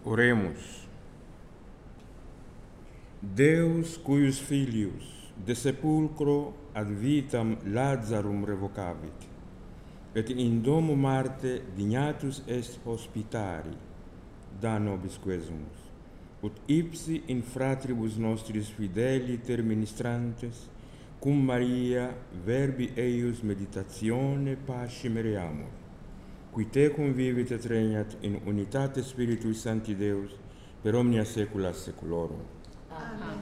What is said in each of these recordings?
Oremus. Deus cuius filius de sepulcro ad vitam Lazarum revocavit, et in domo Marte dignatus est hospitari, da nobis quesumus, ut ipsi in fratribus nostris fideli terministrantes, cum Maria verbi eius meditatione pascimereamur, qui te convivit et regnat in unitate Spiritui Sancti Deus, per omnia saecula saeculorum. Amen.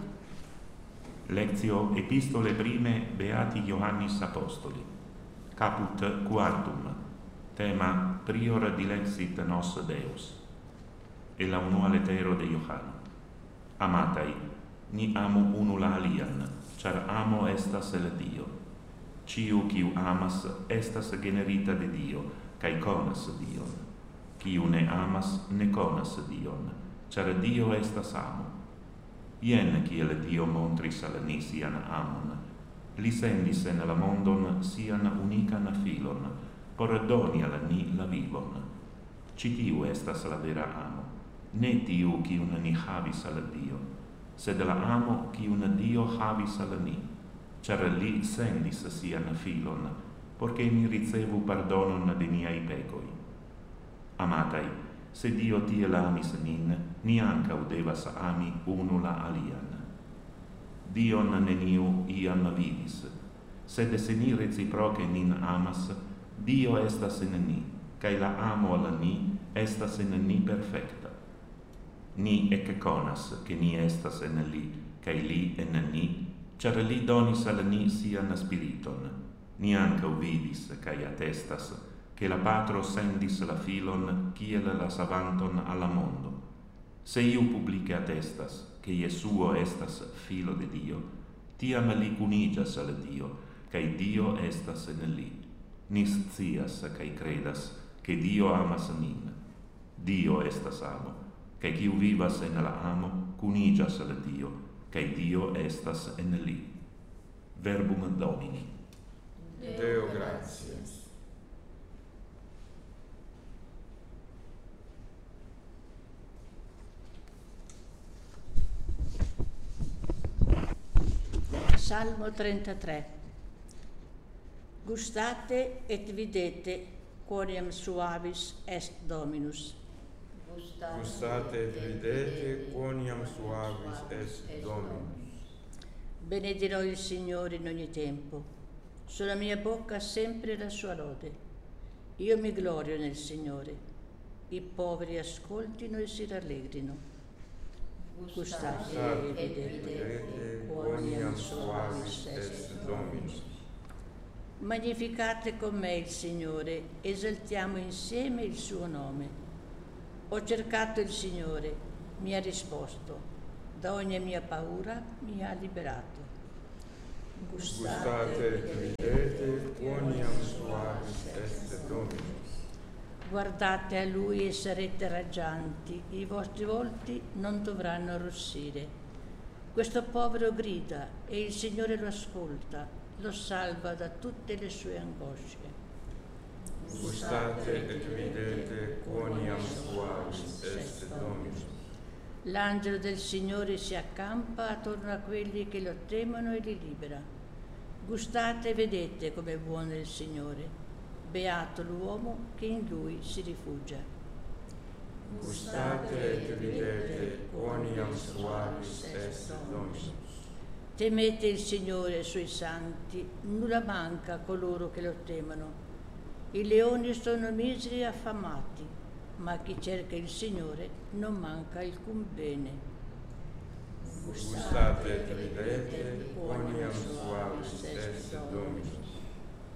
Lectio Epistole Prime Beati Ioannis Apostoli. Caput quartum. Tema Prior dilexit nos Deus. E la unua letero de Iohann. Amatai, ni amo unula alian, char amo estas el Dio. Ciu quiu amas estas generita de Dio, cae conas Dion. Ciu ne amas ne conas Dion, char Dio estas amo. Ien kiel Dio montris al ni sian amon, li sendis en la mondon sian unican filon, por doni al ni la vivon. Citiu estas la vera amo, ne tiu quiun ni havis al Dio, sed la amo quiun Dio havis al ni, char li sendis sian filon, porche mi ricevu pardonon de miai pecoi. Amatai, se Dio tiel amis nin, ni ancau devas ami unula alian. Dion neniu iam vidis, sed se ni reciproce nin amas, Dio estas in ni, cae la amo al ni estas in ni perfecta. Ni ec conas che ni estas en li, cae li en ni, char li donis al ni sian spiriton. Ni ancau vidis, cae attestas, che la Patro sendis la filon kiel la savanton alla mondo. Se iu publice attestas che Iesuo estas filo de Dio, tiam li cunigas al Dio, cae Dio estas in li. Ni scias cae credas che Dio amas nin. Dio estas amo, cae quiu vivas en la amo cunigas al Dio, cae Dio estas in li. Verbum Domini. Deo gratias. Salmo 33. Gustate et videte quoniam suavis est Dominus. Gustate et videte quoniam suavis est Dominus. Benedirò il Signore in ogni tempo. Sulla mia bocca sempre la sua lode. Io mi glorio nel Signore. I poveri ascoltino e si rallegrino. Gustate e vedete quoniam suavis est Dominus. Magnificate con me il Signore, esaltiamo insieme il suo nome. Ho cercato il Signore, mi ha risposto, da ogni mia paura mi ha liberato. Gustate e vedete quoniam suavis est Dominus. Guardate a Lui e sarete raggianti, i vostri volti non dovranno arrossire. Questo povero grida e il Signore lo ascolta, lo salva da tutte le sue angosce. Gustate et videte quoniam suavis est Dominus. L'angelo del Signore si accampa attorno a quelli che lo temono e li libera. Gustate e vedete com'è buono il Signore. Beato l'uomo che in Lui si rifugia. Gustate et videte quoniam suavis est Dominus. Temete il Signore e i Suoi santi, nulla manca a coloro che lo temono. I leoni sono miseri e affamati, ma a chi cerca il Signore non manca alcun bene. Gustate et videte quoniam suavis est Dominus.